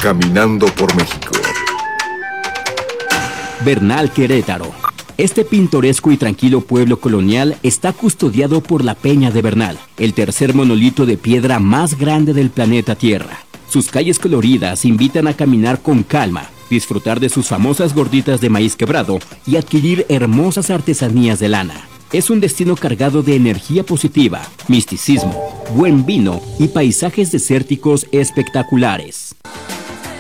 Caminando por México. Bernal, Querétaro. Este pintoresco y tranquilo pueblo colonial está custodiado por la Peña de Bernal, el tercer monolito de piedra más grande del planeta Tierra. Sus calles coloridas invitan a caminar con calma, disfrutar de sus famosas gorditas de maíz quebrado y adquirir hermosas artesanías de lana. Es un destino cargado de energía positiva, misticismo, buen vino y paisajes desérticos espectaculares.